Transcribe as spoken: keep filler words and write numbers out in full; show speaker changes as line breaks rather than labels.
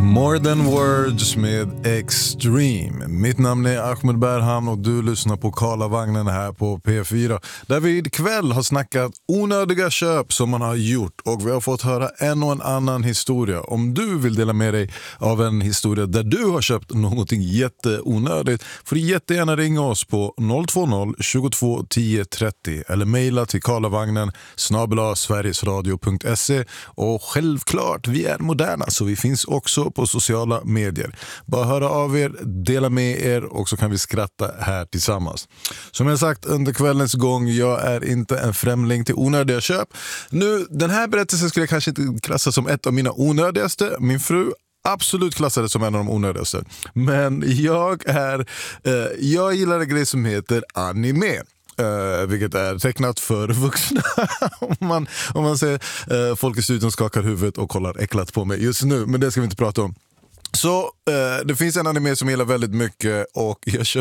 More than words med Extreme. Mitt namn är Ahmed Berham och du lyssnar på Karlavagnen här på P fyra. Där vi ikväll har snackat onödiga köp som man har gjort och vi har fått höra en och en annan historia. Om du vill dela med dig av en historia där du har köpt någonting jätteonödigt får du jättegärna ringa oss på noll två noll tjugotvå tio trettio eller mejla till karlavagnen snabel-a sverigesradio punkt se. Och självklart, vi är moderna så vi finns också på sociala medier. Bara höra av er, dela med er och så kan vi skratta här tillsammans. Som jag sagt under kvällens gång, jag är inte en främling till onödiga köp. Nu, den här berättelsen skulle jag kanske inte klassa som ett av mina onödigaste. Min fru absolut klassade som en av de onödigaste. Men jag är eh, jag gillar en grej som heter anime. Uh, vilket är tecknat för vuxna. om, man, om man ser uh, folk i studion skakar huvudet och kollar äcklat på mig just nu, men det ska vi inte prata om. Så uh, det finns en anime som jag gillar väldigt mycket och jag